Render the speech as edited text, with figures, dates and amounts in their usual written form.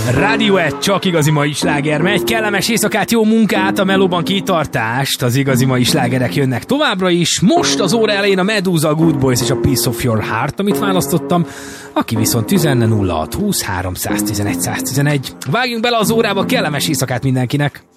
Radiohead, csak igazi mai sláger megy. Kellemes éjszakát, jó munkát, a melóban kitartást. Az igazi mai slágerek jönnek továbbra is. Most az óra elején a Medusa, a Good Boys és a Piece of Your Heart, amit választottam. Aki viszont üzenne 0620 311 111. Vágjunk bele az órába, kellemes éjszakát mindenkinek.